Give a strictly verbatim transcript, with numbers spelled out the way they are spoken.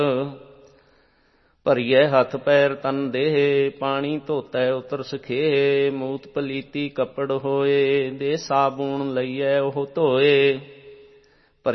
ਭਰੀਏ ਹੱਥ ਪੈਰ ਤਨ ਦੇਹ, ਪਾਣੀ ਧੋਤੈ ਉਤਰ ਸਖੇਹ। ਮੂਤ ਪਲੀਤੀ ਕੱਪੜ ਹੋਏ, ਦੇ ਸਾਬੂਣ ਲਈਐ ਉਹ ਧੋਏ।